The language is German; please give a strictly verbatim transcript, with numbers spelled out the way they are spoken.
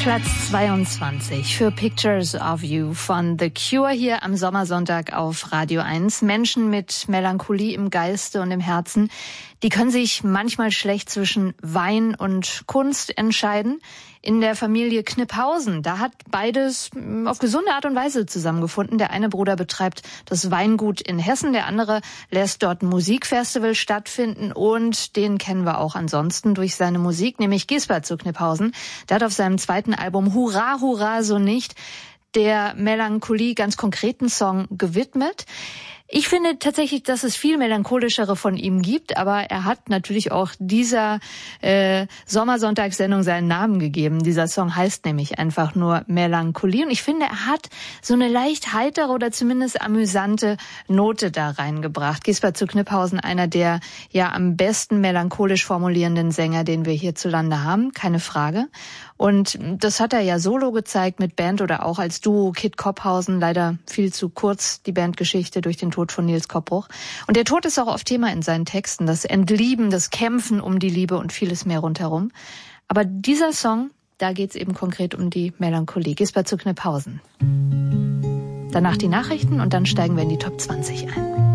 Platz zweiundzwanzig für Pictures of You von The Cure hier am Sommersonntag auf Radio eins. Menschen mit Melancholie im Geiste und im Herzen, die können sich manchmal schlecht zwischen Wein und Kunst entscheiden. In der Familie Kniphausen, da hat beides auf gesunde Art und Weise zusammengefunden. Der eine Bruder betreibt das Weingut in Hessen, der andere lässt dort ein Musikfestival stattfinden und den kennen wir auch ansonsten durch seine Musik, nämlich Gisbert zu Kniphausen. Der hat auf seinem zweiten Album Hurra, Hurra, so nicht der Melancholie ganz konkreten Song gewidmet. Ich finde tatsächlich, dass es viel melancholischere von ihm gibt, aber er hat natürlich auch dieser äh, Sommersonntagssendung seinen Namen gegeben. Dieser Song heißt nämlich einfach nur Melancholie und ich finde, er hat so eine leicht heitere oder zumindest amüsante Note da reingebracht. Gisbert zu Kniphausen, einer der ja am besten melancholisch formulierenden Sänger, den wir hierzulande haben, keine Frage. Und das hat er ja solo gezeigt mit Band oder auch als Duo Kid Kopphausen. Leider viel zu kurz die Bandgeschichte durch den Tod von Nils Koppbruch. Und der Tod ist auch oft Thema in seinen Texten. Das Entlieben, das Kämpfen um die Liebe und vieles mehr rundherum. Aber dieser Song, da geht's eben konkret um die Melancholie. Gisbert zu Kniphausen. Danach die Nachrichten und dann steigen wir in die Top zwanzig ein.